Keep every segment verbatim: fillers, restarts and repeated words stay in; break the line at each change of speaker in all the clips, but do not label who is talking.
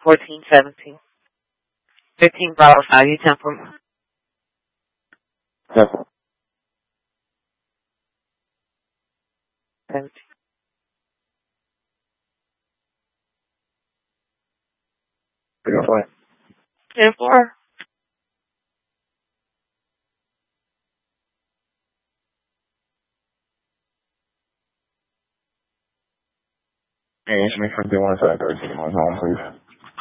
fourteen seventeen. fifteen Bravo five, you temple.
Temple.
seventeen.
Three oh four.
ten four.
Hey, answer me for one seven thirteen. One home, please.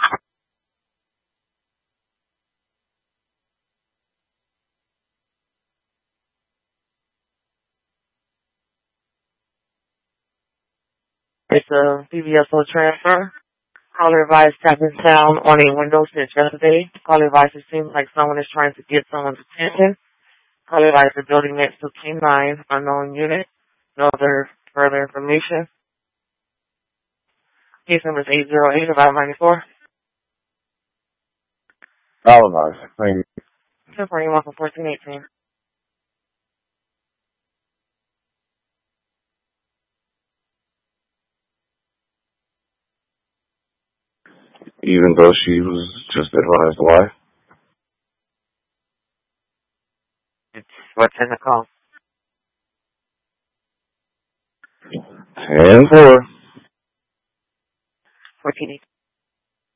It's a B B S O transfer. Caller advice tapping sound on a window since yesterday. Caller advice it seems like someone is trying to get someone's attention. Caller advice the building next to K nine, unknown unit. No other further information. Case number is eight zero eight five nine four.
Alibis. Thank you.
Temporary one for fourteen eighteen.
Even though she was just advised why.
It's what's in the call.
ten four.
fourteen eighteen.